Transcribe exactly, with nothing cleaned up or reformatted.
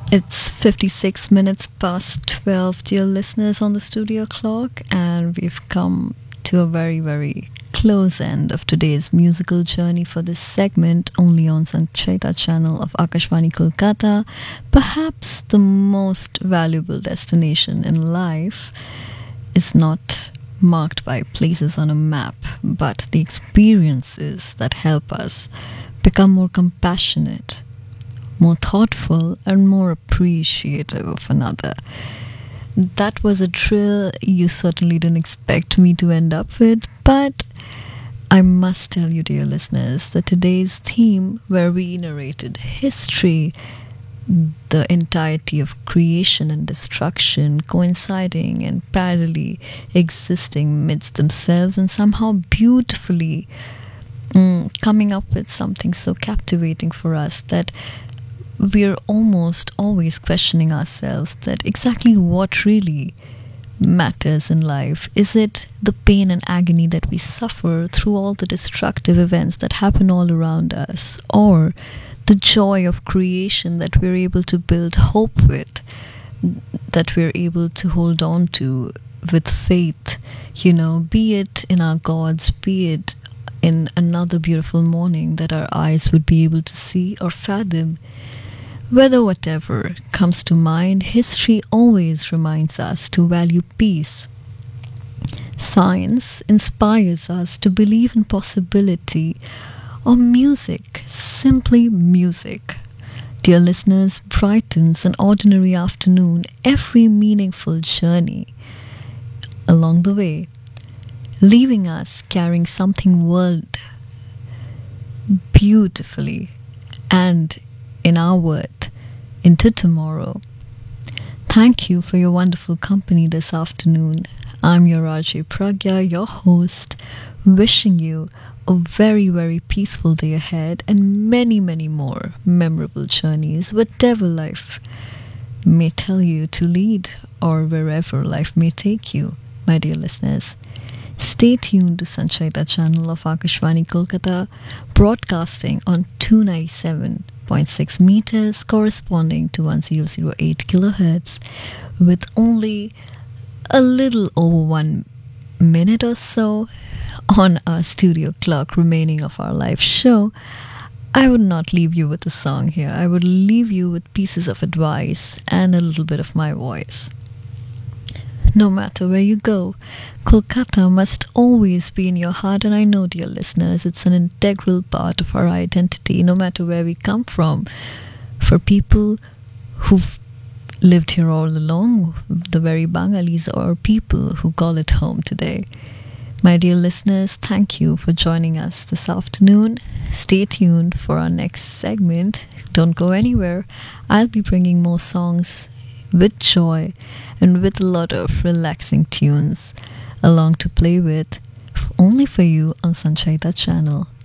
It's fifty-six minutes past twelve, dear listeners, on the studio clock, and we've come to a very, very close end of today's musical journey for this segment only on Sancheta channel of Akashvani Kolkata. Perhaps the most valuable destination in life is not marked by places on a map, but the experiences that help us become more compassionate, more thoughtful, and more appreciative of another. That was a drill you certainly didn't expect me to end up with, but I must tell you, dear listeners, that today's theme, where we narrated history, the entirety of creation and destruction coinciding and parallelly existing amidst themselves, and somehow beautifully mm, coming up with something so captivating for us that we're almost always questioning ourselves that exactly what really matters in life. Is it the pain and agony that we suffer through all the destructive events that happen all around us, or the joy of creation that we're able to build hope with, that we're able to hold on to with faith, you know, be it in our gods, be it in another beautiful morning that our eyes would be able to see or fathom? Whether whatever comes to mind, history always reminds us to value peace. Science inspires us to believe in possibility, or music, simply music, dear listeners, brightens an ordinary afternoon, every meaningful journey along the way, leaving us carrying something world beautifully and in our worth into tomorrow. Thank you for your wonderful company this afternoon. I'm your R J Pragya, your host, wishing you a very, very peaceful day ahead and many, many more memorable journeys, whatever life may tell you to lead or wherever life may take you, my dear listeners. Stay tuned to Sancheta channel of Akashvani Kolkata, broadcasting on two ninety-seven point six meters corresponding to one thousand eight kilohertz, with only a little over one minute or so on our studio clock remaining of our live show. I would not leave you with a song here. I would leave you with pieces of advice and a little bit of my voice. No matter where you go, Kolkata must always be in your heart, and I know, dear listeners, it's an integral part of our identity, no matter where we come from. For people who've lived here all along, the very Bangalis, or people who call it home today. My dear listeners, thank you for joining us this afternoon. Stay tuned for our next segment. Don't go anywhere. I'll be bringing more songs with joy and with a lot of relaxing tunes along to play with, only for you on Sancheta channel.